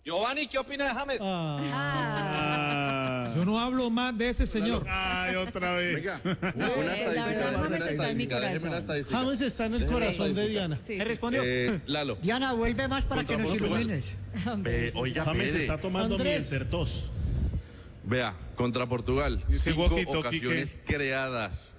Giovanni, ¿qué opina de James? Yo no hablo más de ese señor. Ay, otra vez. Venga, una estadística, déjeme una estadística. James está en el corazón de Diana. ¿Me respondió? Lalo. Diana, vuelve más para que nos ilumines. Oiga, James Pere, está tomando Andrés. Mieltertos. vea, contra Portugal, Dice 5 Guaquito, ocasiones creadas.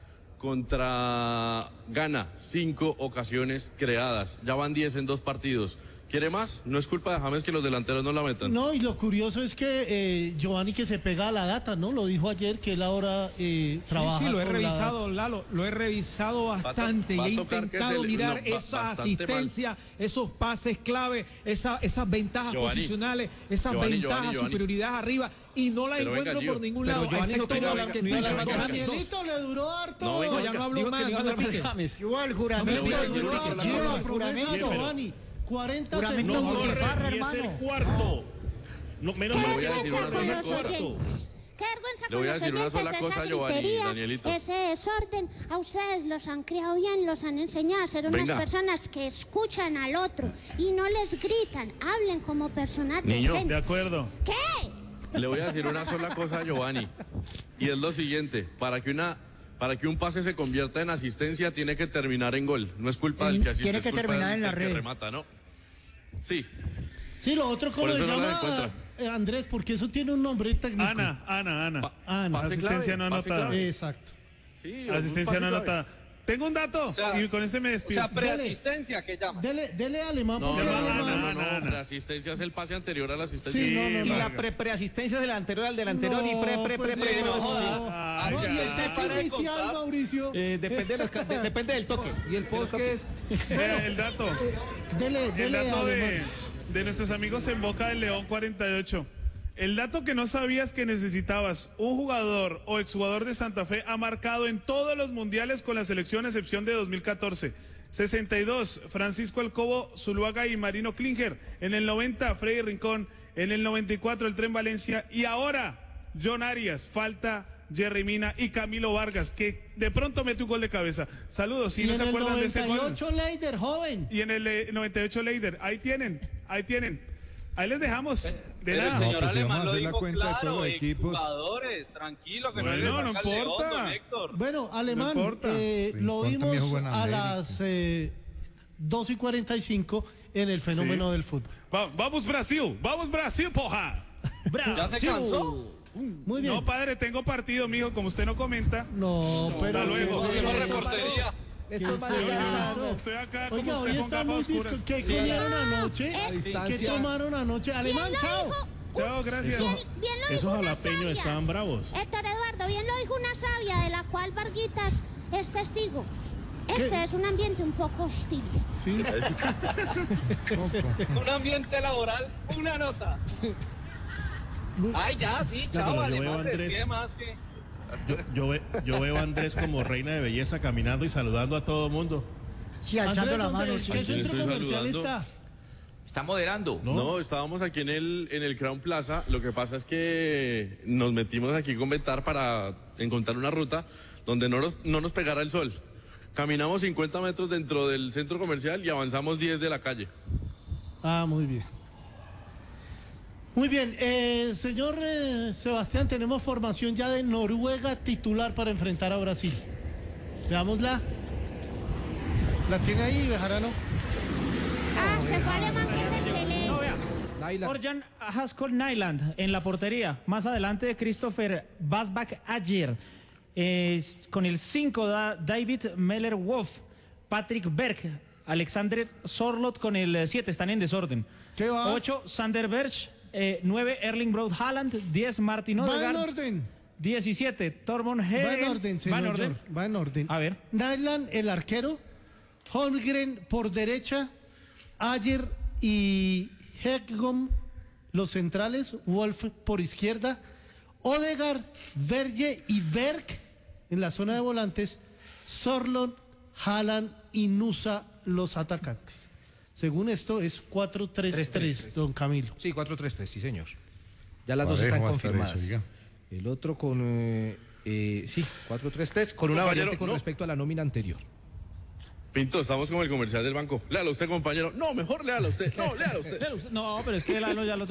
Contra Ghana, 5 ocasiones creadas. Ya van 10 en 2 partidos. ¿Quiere más? No es culpa de James que los delanteros no la metan. No, y lo curioso es que Giovanni que se pega a la data, ¿no? Lo dijo ayer que él ahora trabaja. Sí, lo he con la revisado, Lalo, lo he revisado bastante va a y he tocar que intentado se le- mirar no, esa bastante asistencia, esos pases clave, esas ventajas Giovanni, posicionales, esas Giovanni, ventajas, Giovanni. superioridad arriba, y no la Pero venga, encuentro Gio. por ningún Pero lado, Giovanni no excepto quería los hablar- que no iba a tú hablar dices, más. Danielito le duró harto. No, venga, No, ya no hablo Digo más, que no no me hablar pique. de James. Igual, Le juramento. voy a decir una Duró sola harto, cosa. juramento, Juramento. Giovanni. 40 Juramento segundos. No, Butifarra, y es el hermano. cuarto. No, menos Le mal voy que a decir una el sola primer cosa. cuarto. Qué vergüenza Le voy a con los decir una oyentes, sola cosa, esa Giovanni, gritería, Danielito. ese desorden. A ustedes los han criado bien, los han enseñado a ser unas Venga. personas que escuchan al otro y no les gritan, hablen como personas Niño, De decentes. acuerdo. ¿Qué? Le voy a decir una sola cosa a Giovanni. Y es lo siguiente, para que un pase se convierta en asistencia tiene que terminar en gol. No es culpa del que asiste, Tiene es que culpa terminar del en la que red. remata, ¿no? Sí. Sí, lo otro, ¿cómo Por se eso no las llama, encuentra. Andrés? Porque eso tiene un nombre técnico. Ana. Ana. Pase Asistencia clave, no pase anotada. clave. Exacto. Sí, Asistencia un no pase clave. anotada. Tengo un dato O sea, y con este me O despido. sea, preasistencia que llama. Dele alemán, No, porque no, alemán. no, la asistencia es el pase anterior a la asistencia. Sí, no, Y la Vargas. preasistencia del anterior al del anterior y pues, no no. jodas. No, y el ya. cheque Para de inicial, contar. Mauricio. depende del toque. ¿Y el post qué es? Vea, el dato. Dele El dato alemán. de nuestros amigos en Boca del León 48. El dato que no sabías que necesitabas, un jugador o exjugador de Santa Fe ha marcado en todos los mundiales con la selección a excepción de 2014. 62, Francisco Alcobo, Zuluaga y Marino Klinger. En el 90, Freddy Rincón. En el 94, el Tren Valencia. Y ahora, John Arias. Falta Jerry Mina y Camilo Vargas, que de pronto mete un gol de cabeza. Saludos, si Y no en se el acuerdan de ese gol. 98 Leider, joven. Y en el 98 Leider, ahí tienen. Ahí les dejamos. De Pero el nada. señor pues, Alemán vamos a lo hacer la dijo cuenta de todos claro, los equipos. exjugadores, tranquilo, que Bueno, no le no saca el León, importa. don Héctor. Bueno, alemán, No importa. lo Rincón también vimos jugó en a América. las 2:45 en el fenómeno del fútbol. Vamos Brasil, poja. ¿Ya se cansó? Muy bien. No, padre, tengo partido, mijo, como usted no comenta. No, pero. hasta luego. Hacemos reportería. Estos ¿Qué van a es ganar. esto? Estoy acá como Oiga, usted hoy con están gafas muy oscuras. ¿Qué comieron anoche? A ¿Qué distancia. tomaron anoche? Alemán, chao. Chao, gracias. Bien lo dijo Esos una jalapeños sabia. estaban bravos. Héctor Eduardo, bien lo dijo una sabia de la cual Varguitas es testigo. Este es un ambiente un poco hostil. Sí. Un ambiente laboral, una nota. Ay, ya, sí, chao, pero yo veo a Alemán, se Andrés. despide más que... Yo veo a Andrés como reina de belleza caminando y saludando a todo mundo. Sí, alzando la mano. ¿Qué sí. centro estoy comercial saludando. está? Está moderando. No, estábamos aquí en el Crown Plaza. Lo que pasa es que nos metimos aquí con Betar para encontrar una ruta donde no nos pegara el sol. Caminamos 50 metros dentro del centro comercial y avanzamos 10 de la calle. Ah, muy bien. Muy bien, señor Sebastián, tenemos formación ya de Noruega titular para enfrentar a Brasil. Veámosla. ¿La tiene ahí, Bejarano? Ah, se fue Alemán que es el que lee. Naila. Orjan Haskell Nyland en la portería. Más adelante Christopher Basbach Ayer. Con el 5 David Meller-Wolf. Patrick Berg. Alexander Sorloth con el 7. Están en desorden. ¿Qué va? 8 Sander Berg. 9 Erling Braut Haaland. 10 Martin Va en Odegaard. orden. 17 Tormund Va en Hegen. orden, señor. Va en orden. George, va en orden. A ver. Nyland, el arquero. Holmgren por derecha. Ayer y Hegom, los centrales. Wolf por izquierda. Odegaard, Verge y Berg en la zona de volantes. Sorloth, Haaland y Nusa, los atacantes. Según esto es 4-3-3, don Camilo. Sí, 4-3-3, sí, señor. Ya las dos Parejo están va a estar confirmadas. eso, oiga. El otro con, sí, 4-3-3, con una Compañero, variante con no. respecto a la nómina anterior. Pinto, estamos como el comercial del banco. Léalo usted, compañero. No, mejor léalo usted. No, léalo usted. No, pero es que Lalo ya lo